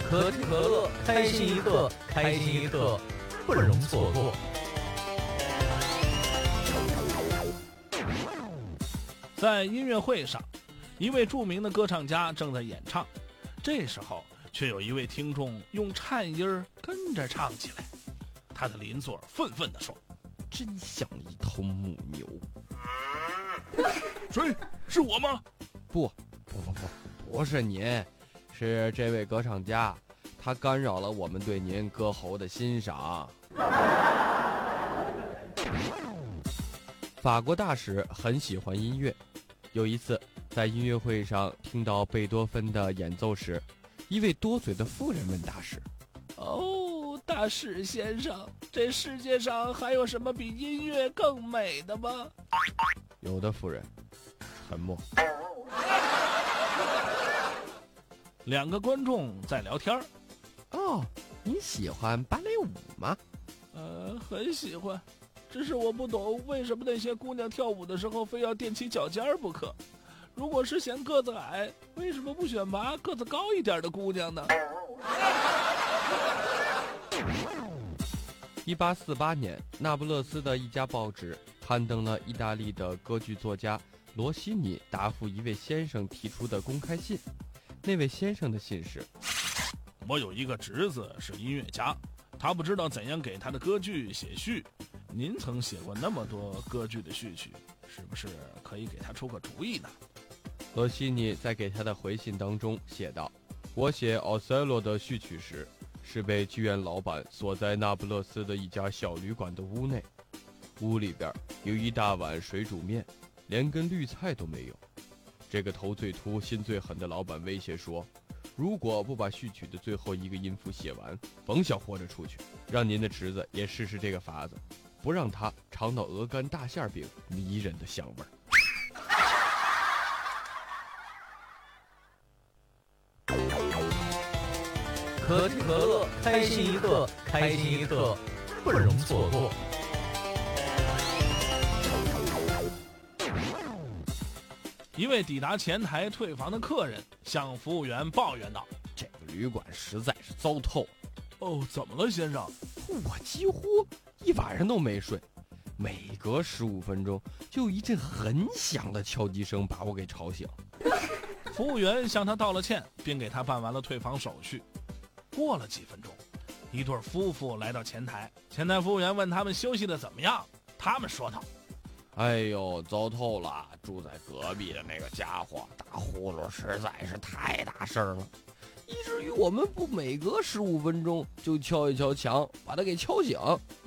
可口可乐，开心一刻，开心一刻，不容错过。 在音乐会上，一位著名的歌唱家正在演唱，这时候却有一位听众用颤音跟着唱起来。他的邻座愤愤地说：“ 真像一头母牛。” 谁？是我吗？ 不是您，是这位歌唱家，他干扰了我们对您歌喉的欣赏。法国大使很喜欢音乐，有一次在音乐会上听到贝多芬的演奏时，一位多嘴的妇人问大使：“ 哦，大使先生，这世界上还有什么比音乐更美的吗？” 有的夫人沉默。 两个观众在聊天。 哦，你喜欢芭蕾舞吗？ 很喜欢，只是我不懂为什么那些姑娘跳舞的时候非要踮起脚尖不可。如果是嫌个子矮，为什么不选拔个子高一点的姑娘呢 ？1848年，那不勒斯的一家报纸刊登了意大利的歌剧作家罗西尼答复一位先生提出的公开信。那位先生的信是： 我有一个侄子是音乐家，他不知道怎样给他的歌剧写序。您曾写过那么多歌剧的序曲，是不是可以给他出个主意呢？ 罗西尼在给他的回信当中写道：我写奥赛罗的序曲时，是被剧院老板锁在那不勒斯的一家小旅馆的屋内，屋里边有一大碗水煮面，连根绿菜都没有。这个头最秃心最狠的老板威胁说，如果不把序曲的最后一个音符写完，甭想活着出去。让您的侄子也试试这个法子，不让他尝到鹅肝大馅饼迷人的香味儿。 可口可乐，开心一刻，开心一刻，不容错过。 一位抵达前台退房的客人向服务员抱怨道：“ 这个旅馆实在是糟透。”“ 哦，怎么了，先生？”“ 我几乎一晚上都没睡，每隔15分钟就有一阵很响的敲击声把我给吵醒。” 服务员向他道了歉，并给他办完了退房手续。过了几分钟，一对夫妇来到前台，前台服务员问他们休息的怎么样，他们说道：“ 哎呦，糟透了！住在隔壁的那个家伙打呼噜实在是太大声了，以至于我们不每隔15分钟就敲一敲墙，把他给敲醒。